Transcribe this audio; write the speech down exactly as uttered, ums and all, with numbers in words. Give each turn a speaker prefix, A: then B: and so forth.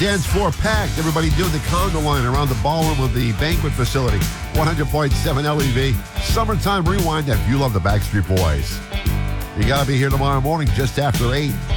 A: Dance floor packed. Everybody doing the condo line around the ballroom of the banquet facility. one hundred point seven L E V. Summertime Rewind if you love the Backstreet Boys. You got to be here tomorrow morning just after eight.